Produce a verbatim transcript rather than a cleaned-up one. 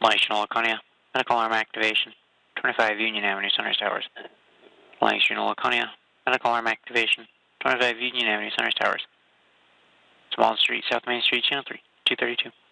Lancaster, Laconia. Medical alarm activation. twenty-five Union Avenue, Sunrise Towers. Lancaster, Laconia. Medical alarm activation. twenty-five Union Avenue, Sunrise Towers. Small Street, South Main Street, Channel three, two thirty-two.